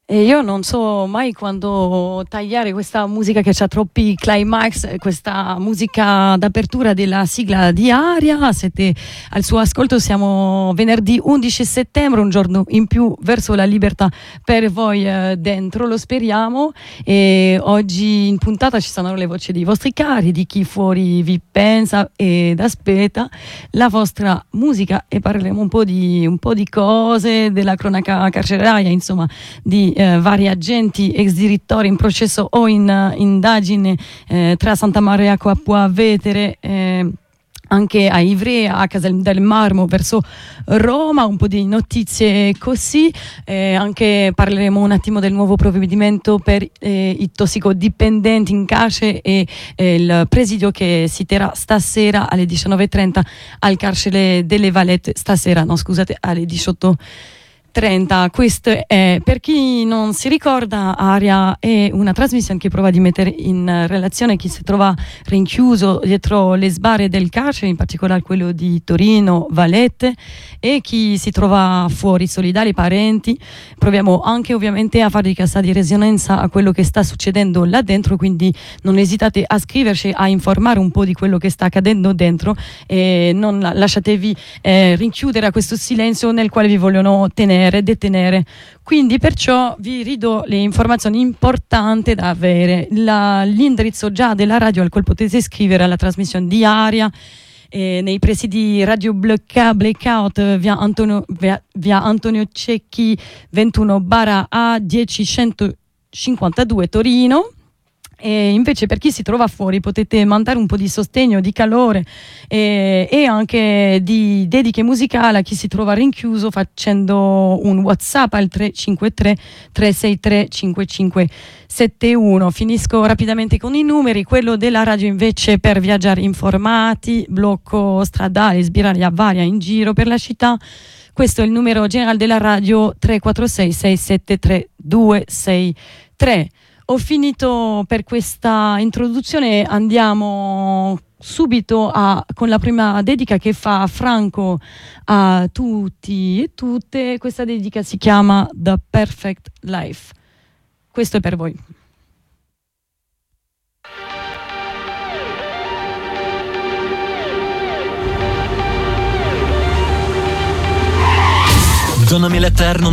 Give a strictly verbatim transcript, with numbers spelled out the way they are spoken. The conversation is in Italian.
E io non so mai quando tagliare questa musica che ha troppi climax, questa musica d'apertura della sigla di Aria. Siete al suo ascolto, siamo venerdì undici settembre, un giorno in più verso la libertà per voi eh, dentro, lo speriamo. E oggi in puntata ci saranno le voci dei vostri cari, di chi fuori vi pensa ed aspetta la vostra musica, e parleremo un po' di, un po' di cose, della cronaca carceraria, insomma, di Eh, vari agenti ex direttori in processo o in uh, indagine eh, tra Santa Maria Capua Vetere, eh, anche a Ivrea, a Casal del Marmo verso Roma. Un po' di notizie così, eh, anche parleremo un attimo del nuovo provvedimento per eh, i tossicodipendenti in carcere e eh, il presidio che si terrà stasera alle diciannove e trenta al carcere delle Valette, stasera no scusate alle diciotto trenta. Questo è, per chi non si ricorda, Aria è una trasmissione che prova di mettere in relazione chi si trova rinchiuso dietro le sbarre del carcere, in particolare quello di Torino, Valette, e chi si trova fuori, solidali, parenti. Proviamo anche ovviamente a fare di cassa di risonanza a quello che sta succedendo là dentro, quindi non esitate a scriverci, a informare un po' di quello che sta accadendo dentro, e non lasciatevi eh, rinchiudere a questo silenzio nel quale vi vogliono tenere, detenere. Quindi perciò vi ridò le informazioni importanti da avere. La, l'indirizzo già della radio al quale potete scrivere alla trasmissione di Aria, eh, nei presidi Radio Blackout, Blackout via Antonio, via, via Antonio Cecchi ventuno barra A millecentocinquantadue Torino. E invece per chi si trova fuori potete mandare un po' di sostegno, di calore e, e anche di dediche musicali a chi si trova rinchiuso facendo un WhatsApp al tre cinque tre tre sei tre cinque cinque sette uno. Finisco rapidamente con i numeri. Quello della radio invece per viaggiare informati, blocco stradale, sbiraglia varia in giro per la città. Questo è il numero generale della radio, tre quattro sei sei sette tre due sei tre. Ho finito per questa introduzione, andiamo subito a, con la prima dedica che fa Franco a tutti e tutte. Questa dedica si chiama The Perfect Life. Questo è per voi. Donami l'eterno